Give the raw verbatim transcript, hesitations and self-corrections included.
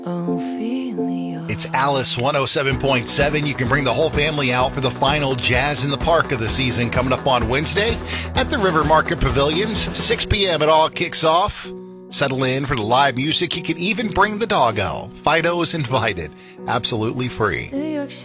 Ophelia. It's Alice one oh seven point seven. You can bring the whole family out for the final Jazz in the Park of the season coming up on Wednesday at the River Market Pavilions. six p.m. it all kicks off. Settle in for the live music. You can even bring the doggo. Fido's invited. Absolutely free. New York